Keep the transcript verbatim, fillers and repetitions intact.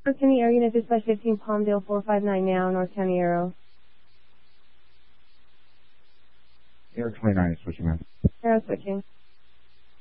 North County Aero Unit Dispatch fifteen Palmdale four five nine now, North County Aero. Air twenty-nine, switching man. Aero switching.